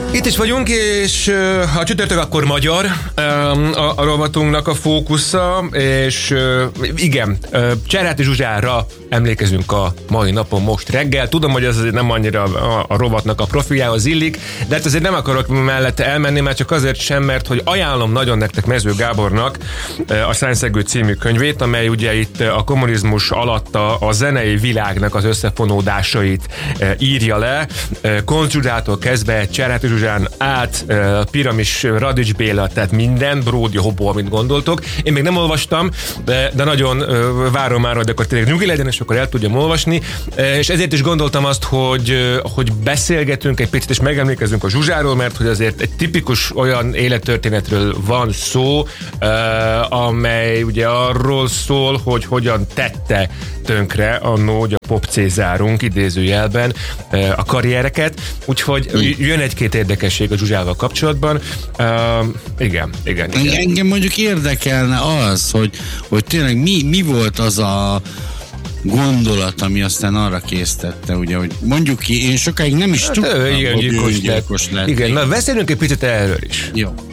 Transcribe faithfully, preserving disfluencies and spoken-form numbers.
Itt is vagyunk, és a csütörtök akkor magyar a, a rovatunknak a fókusza, és igen, Cseráti Zsuzsára emlékezünk a mai napon most reggel. Tudom, hogy ez azért nem annyira a, a rovatnak a profiához illik, de hát azért nem akarok mellette elmenni, már csak azért sem, mert hogy ajánlom nagyon nektek Mező Gábornak a Szányszegő című könyvét, amely ugye itt a kommunizmus alatt a, a zenei világnak az összefonódásait írja le, Koncz Zsuzsától kezdve Cseráti Zsuzsán át, Piramis, Radics Béla, tehát minden, Bródi, Hobó, amit gondoltok. Én még nem olvastam, de, de nagyon várom már, hogy akkor tényleg nyugi legyen, és akkor el tudjam olvasni, és ezért is gondoltam azt, hogy, hogy beszélgetünk egy picit, és megemlékezünk a Zsuzsáról, mert hogy azért egy tipikus olyan élettörténetről van szó, amely ugye arról szól, hogy hogyan tette tönkre annó a Pop Cézárunk idézőjelben a karriereket, úgyhogy jön egy-két érdekesség a Zsuzsával kapcsolatban. Uh, igen, igen, igen. Engem mondjuk érdekelne az, hogy, hogy tényleg mi, mi volt az a gondolat, ami aztán arra késztette, ugye, hogy mondjuk ki, én sokáig nem is hát tudtam, ő, igen, hogy gyilkos, gyilkos lett. Igen, na beszélünk egy picit erről is. Jó.